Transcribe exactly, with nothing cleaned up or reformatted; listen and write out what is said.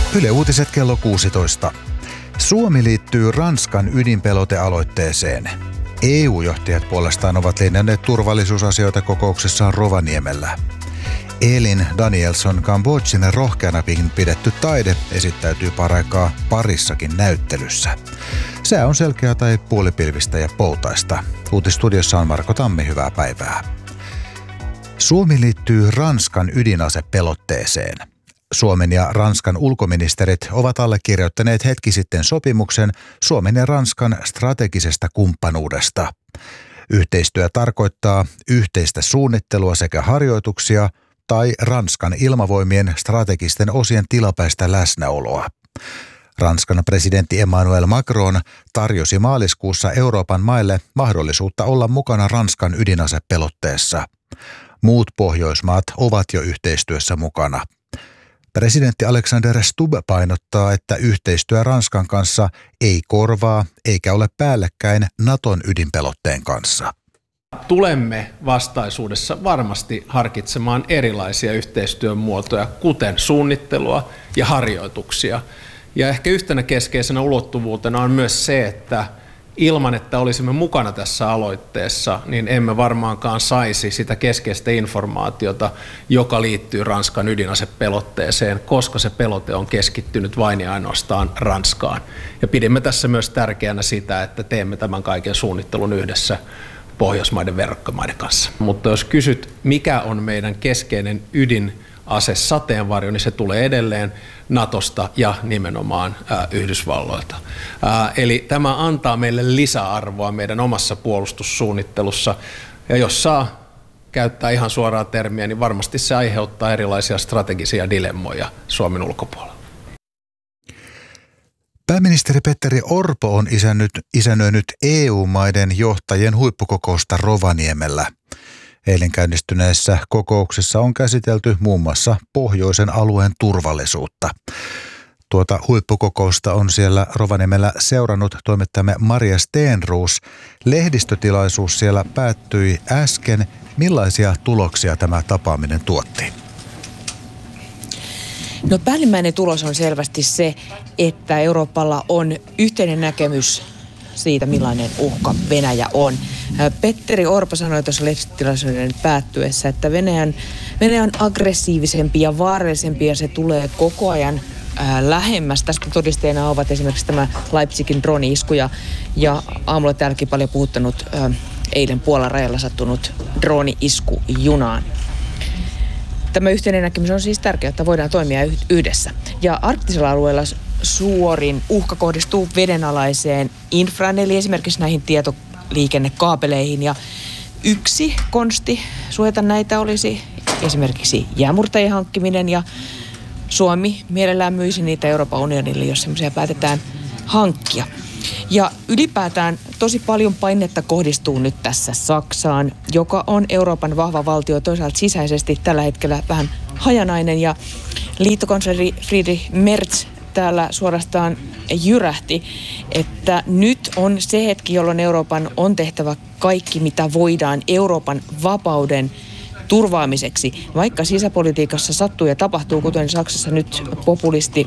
Yle Uutiset kello kuusitoista. Suomi liittyy Ranskan ydinpelotealoitteeseen. E U-johtajat puolestaan ovat linjanneet turvallisuusasioita kokouksessaan Rovaniemellä. Elin Danielson Kambodžin rohkeanakin pidetty taide esittäytyy paraikaa parissakin näyttelyssä. Sää on selkeä tai puolipilvistä ja poutaista. Uutistudiossa on Marko Tammi, hyvää päivää. Suomi liittyy Ranskan ydinasepelotteeseen. Suomen ja Ranskan ulkoministerit ovat allekirjoittaneet hetki sitten sopimuksen Suomen ja Ranskan strategisesta kumppanuudesta. Yhteistyö tarkoittaa yhteistä suunnittelua sekä harjoituksia tai Ranskan ilmavoimien strategisten osien tilapäistä läsnäoloa. Ranskan presidentti Emmanuel Macron tarjosi maaliskuussa Euroopan maille mahdollisuutta olla mukana Ranskan ydinasepelotteessa. Muut Pohjoismaat ovat jo yhteistyössä mukana. Presidentti Alexander Stubb painottaa, että yhteistyö Ranskan kanssa ei korvaa eikä ole päällekkäin Naton ydinpelotteen kanssa. Tulemme vastaisuudessa varmasti harkitsemaan erilaisia yhteistyön muotoja, kuten suunnittelua ja harjoituksia. Ja ehkä yhtenä keskeisenä ulottuvuutena on myös se, että ilman, että olisimme mukana tässä aloitteessa, niin emme varmaankaan saisi sitä keskeistä informaatiota, joka liittyy Ranskan ydinasepelotteeseen, koska se pelote on keskittynyt vain ja ainoastaan Ranskaan. Ja pidimme tässä myös tärkeänä sitä, että teemme tämän kaiken suunnittelun yhdessä Pohjoismaiden verrokkimaiden kanssa. Mutta jos kysyt, mikä on meidän keskeinen ydinase sateenvarjo, niin se tulee edelleen Natosta ja nimenomaan ää, Yhdysvalloilta. Ää, eli tämä antaa meille lisäarvoa meidän omassa puolustussuunnittelussa, ja jos saa käyttää ihan suoraa termiä, niin varmasti se aiheuttaa erilaisia strategisia dilemmoja Suomen ulkopuolella. Pääministeri Petteri Orpo on isännyt, isännöinyt E U-maiden johtajien huippukokousta Rovaniemellä. Eilen käynnistyneessä kokouksessa on käsitelty muun muassa pohjoisen alueen turvallisuutta. Tuota huippukokousta on siellä Rovaniemellä seurannut toimittajamme Maria Stenroos. Lehdistötilaisuus siellä päättyi äsken. Millaisia tuloksia tämä tapaaminen tuotti? No, päällimmäinen tulos on selvästi se, että Euroopalla on yhteinen näkemys siitä, millainen uhka Venäjä on. Petteri Orpo sanoi tuossa lehdistötilaisuuden päättyessä, että Venäjän, Venäjä on aggressiivisempi ja vaarallisempi ja se tulee koko ajan ää, lähemmäs. Tästä todisteena ovat esimerkiksi tämä Leipzigin drone-isku ja, ja aamulla täälläkin paljon puhuttanut ää, eilen Puolan rajalla sattunut drone-isku junaan. Tämä yhteinen näkemys on siis tärkeää, että voidaan toimia yhdessä. Ja arktisella alueella suorin uhka kohdistuu vedenalaiseen infraan, eli esimerkiksi näihin tietoliikennekaapeleihin. Ja yksi konsti suojata näitä olisi esimerkiksi jäämurtajien hankkiminen, ja Suomi mielellään myisi niitä Euroopan unionille, jos semmoisia päätetään hankkia. Ja ylipäätään tosi paljon painetta kohdistuu nyt tässä Saksaan, joka on Euroopan vahva valtio, toisaalta sisäisesti tällä hetkellä vähän hajanainen. Ja liittokansleri Friedrich Merz täällä suorastaan jyrähti, että nyt on se hetki, jolloin Euroopan on tehtävä kaikki, mitä voidaan Euroopan vapauden turvaamiseksi. Vaikka sisäpolitiikassa sattuu ja tapahtuu, kuten Saksassa nyt populisti